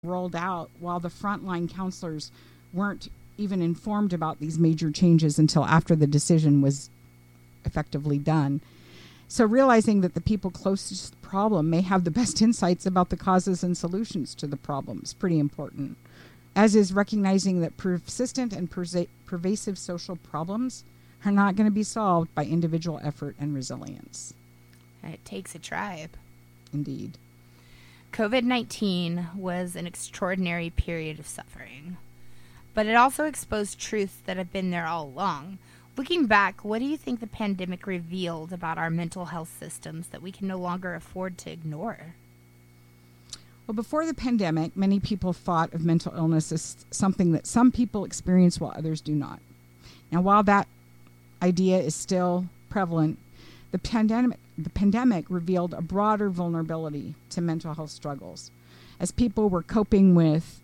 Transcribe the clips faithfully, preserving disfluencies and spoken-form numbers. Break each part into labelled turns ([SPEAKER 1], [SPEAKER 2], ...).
[SPEAKER 1] rolled out while the frontline counselors weren't even informed about these major changes until after the decision was effectively done. So realizing that the people closest to the problem may have the best insights about the causes and solutions to the problem is pretty important, as is recognizing that persistent and persa- pervasive social problems are not going to be solved by individual effort and resilience.
[SPEAKER 2] It takes a tribe.
[SPEAKER 1] Indeed.
[SPEAKER 2] COVID nineteen was an extraordinary period of suffering, but it also exposed truths that have been there all along. Looking back, what do you think the pandemic revealed about our mental health systems that we can no longer afford to ignore?
[SPEAKER 1] Well, before the pandemic, many people thought of mental illness as something that some people experience while others do not. Now, while that idea is still prevalent, the pandemic, the pandemic revealed a broader vulnerability to mental health struggles, as people were coping with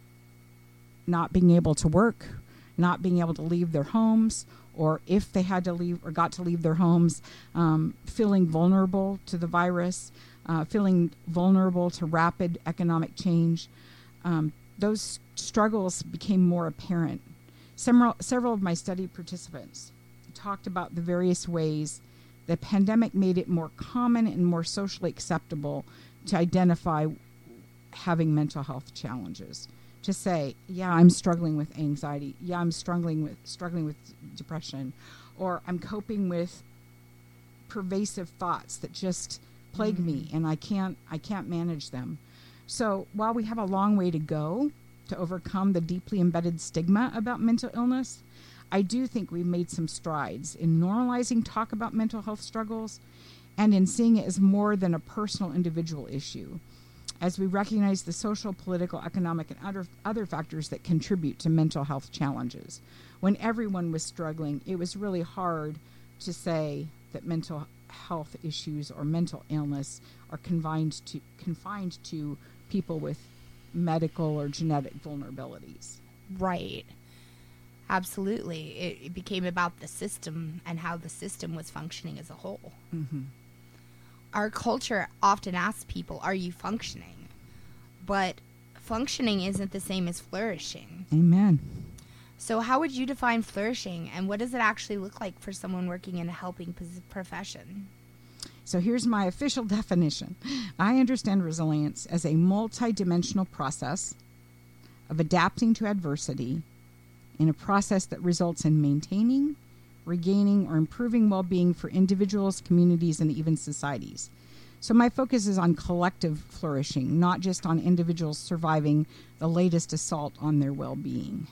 [SPEAKER 1] not being able to work, not being able to leave their homes, or if they had to leave or got to leave their homes, um, feeling vulnerable to the virus, uh, feeling vulnerable to rapid economic change. Um, those struggles became more apparent. Several, several of my study participants talked about the various ways the pandemic made it more common and more socially acceptable to identify having mental health challenges. To say, yeah, I'm struggling with anxiety. Yeah, I'm struggling with struggling with depression, or I'm coping with pervasive thoughts that just plague mm-hmm. me, and I can't I can't manage them. So while we have a long way to go to overcome the deeply embedded stigma about mental illness, I do think we've made some strides in normalizing talk about mental health struggles and in seeing it as more than a personal individual issue, as we recognize the social, political, economic, and other, other factors that contribute to mental health challenges. When everyone was struggling, it was really hard to say that mental health issues or mental illness are confined to, confined to people with medical or genetic vulnerabilities.
[SPEAKER 2] Right. Absolutely. It, it became about the system and how the system was functioning as a whole.
[SPEAKER 1] Mm-hmm.
[SPEAKER 2] Our culture often asks people, are you functioning? But functioning isn't the same as flourishing.
[SPEAKER 1] Amen.
[SPEAKER 2] So how would you define flourishing, and what does it actually look like for someone working in a helping pos- profession?
[SPEAKER 1] So here's my official definition. I understand resilience as a multidimensional process of adapting to adversity in a process that results in maintaining, regaining, or improving well-being for individuals, communities, and even societies. So my focus is on collective flourishing, not just on individuals surviving the latest assault on their well-being.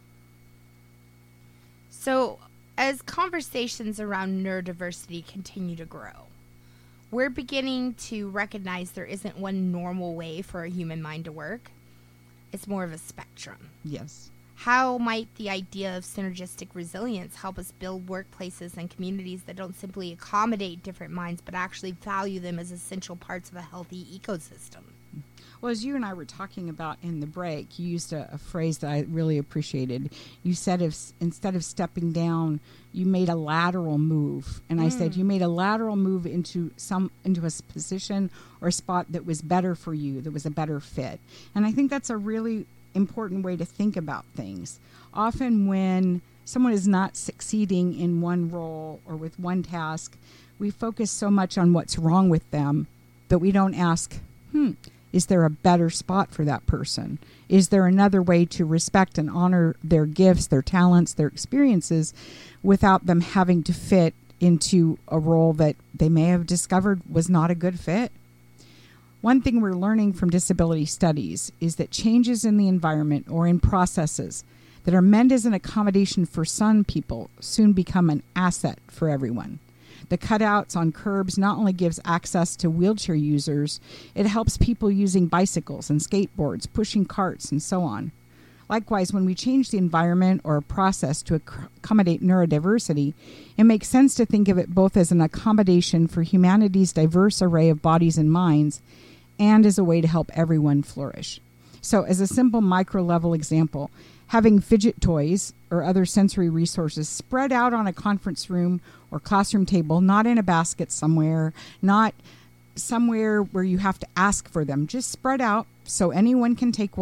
[SPEAKER 2] So as conversations around neurodiversity continue to grow, we're beginning to recognize there isn't one normal way for a human mind to work. It's more of a spectrum.
[SPEAKER 1] Yes.
[SPEAKER 2] How might the idea of synergistic resilience help us build workplaces and communities that don't simply accommodate different minds, but actually value them as essential parts of a healthy ecosystem?
[SPEAKER 1] Well, as you and I were talking about in the break, you used a, a phrase that I really appreciated. You said if instead of stepping down, you made a lateral move. And mm. I said you made a lateral move into some into a position or a spot that was better for you, that was a better fit. And I think that's a really important way to think about things. Often when someone is not succeeding in one role or with one task, we focus so much on what's wrong with them that we don't ask, hmm, is there a better spot for that person? Is there another way to respect and honor their gifts, their talents, their experiences without them having to fit into a role that they may have discovered was not a good fit? One thing we're learning from disability studies is that changes in the environment or in processes that are meant as an accommodation for some people soon become an asset for everyone. The cutouts on curbs not only gives access to wheelchair users, it helps people using bicycles and skateboards, pushing carts, and so on. Likewise, when we change the environment or a process to accommodate neurodiversity, it makes sense to think of it both as an accommodation for humanity's diverse array of bodies and minds, and as a way to help everyone flourish. So as a simple micro-level example, having fidget toys or other sensory resources spread out on a conference room or classroom table, not in a basket somewhere, not somewhere where you have to ask for them. Just spread out so anyone can take